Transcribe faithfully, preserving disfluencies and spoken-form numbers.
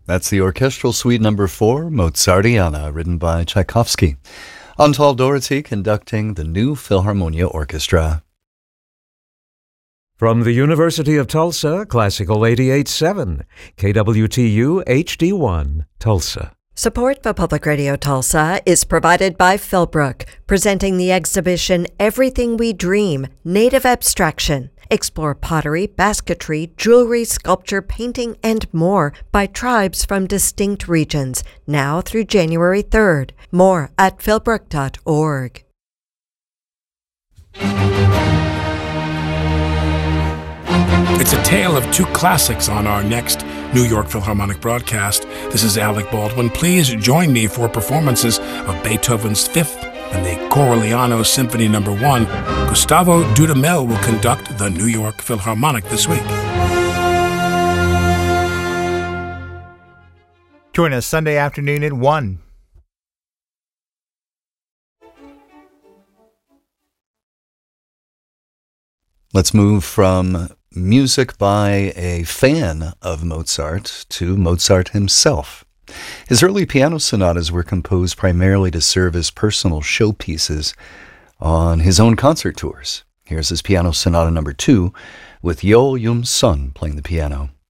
That's the Orchestral Suite Number four, Mozartiana, written by Tchaikovsky. Antal Doherty conducting the New Philharmonia Orchestra. From the University of Tulsa, Classical eighty-eight point seven, K W T U H D one, Tulsa. Support for Public Radio Tulsa is provided by Philbrook, presenting the exhibition Everything We Dream, Native Abstraction. Explore pottery, basketry, jewelry, sculpture, painting, and more by tribes from distinct regions, now through January third. More at philbrook dot org. It's a tale of two classics on our next New York Philharmonic broadcast. This is Alec Baldwin. Please join me for performances of Beethoven's Fifth and the Corelliano Symphony Number One. Gustavo Dudamel will conduct the New York Philharmonic this week. Join us Sunday afternoon at one. Let's move from music by a fan of Mozart to Mozart himself. His early piano sonatas were composed primarily to serve as personal showpieces on his own concert tours. Here's his piano sonata number two with Yeol Yum Sun playing the piano.